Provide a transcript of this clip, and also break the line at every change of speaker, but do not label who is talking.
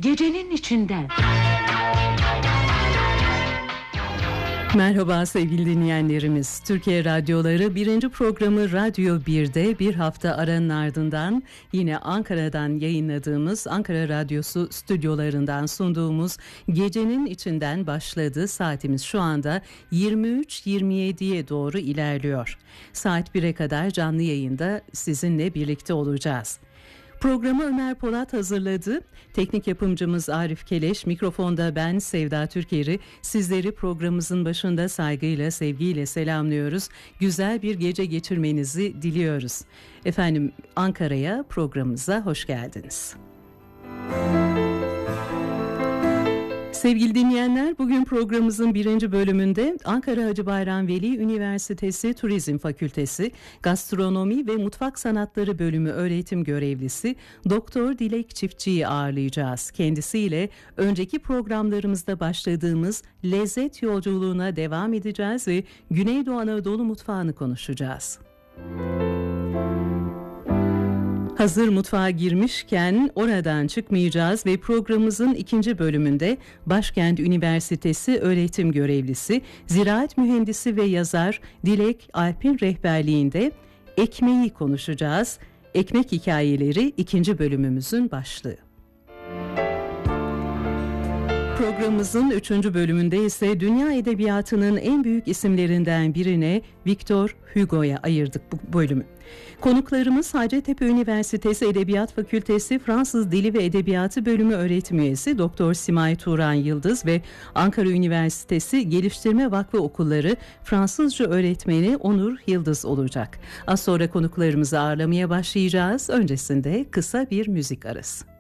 gecenin içinden.
Merhaba sevgili dinleyenlerimiz. Türkiye Radyoları 1. programı Radyo 1'de bir hafta aranın ardından yine Ankara'dan yayınladığımız Ankara Radyosu stüdyolarından sunduğumuz Gecenin içinden başladı. Saatimiz şu anda 23.27'ye doğru ilerliyor. Saat 1'e kadar canlı yayında sizinle birlikte olacağız. Programı Ömer Polat hazırladı. Teknik yapımcımız Arif Keleş, mikrofonda ben Sevda Türker'i. Sizleri programımızın başında saygıyla, sevgiyle selamlıyoruz. Güzel bir gece geçirmenizi diliyoruz. Efendim, Ankara'ya, programımıza hoş geldiniz. Sevgili dinleyenler, bugün programımızın 1. bölümünde Ankara Hacı Bayram Veli Üniversitesi Turizm Fakültesi Gastronomi ve Mutfak Sanatları Bölümü öğretim görevlisi Doktor Dilek Çiftçi'yi ağırlayacağız. Kendisiyle önceki programlarımızda başladığımız lezzet yolculuğuna devam edeceğiz ve Güneydoğu Anadolu mutfağını konuşacağız. Hazır mutfağa girmişken oradan çıkmayacağız ve programımızın 2. bölümünde Başkent Üniversitesi öğretim görevlisi, ziraat mühendisi ve yazar Dilek Alp'in rehberliğinde ekmeği konuşacağız. Ekmek hikayeleri 2. bölümümüzün başlığı. Programımızın 3. bölümünde ise dünya edebiyatının en büyük isimlerinden birine Victor Hugo'ya ayırdık bu bölümü. Konuklarımız Hacettepe Üniversitesi Edebiyat Fakültesi Fransız Dili ve Edebiyatı Bölümü öğretim üyesi Doktor Simay Turan Yıldız ve Ankara Üniversitesi Geliştirme Vakfı Okulları Fransızca öğretmeni Onur Yıldız olacak. Az sonra konuklarımızı ağırlamaya başlayacağız. Öncesinde kısa bir müzik arası.